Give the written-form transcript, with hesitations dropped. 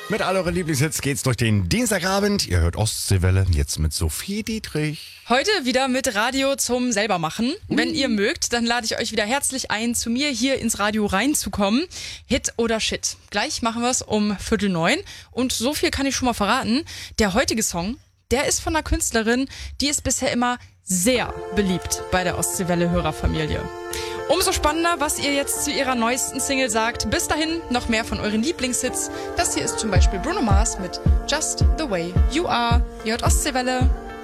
Mit all euren Lieblingshits geht's durch den Dienstagabend. Ihr hört Ostseewelle, jetzt mit Sophie Dietrich. Heute wieder mit Radio zum Selbermachen. Wenn ihr mögt, dann lade ich euch wieder herzlich ein, zu mir hier ins Radio reinzukommen. Hit oder Shit. Gleich machen wir es um 8:45. Und so viel kann ich schon mal verraten. Der heutige Song, der ist von einer Künstlerin, die ist bisher immer sehr beliebt bei der Ostseewelle-Hörerfamilie. Umso spannender, was ihr jetzt zu ihrer neuesten Single sagt. Bis dahin noch mehr von euren Lieblingshits. Das hier ist zum Beispiel Bruno Mars mit Just the Way You Are. Ihr hört Ostseewelle.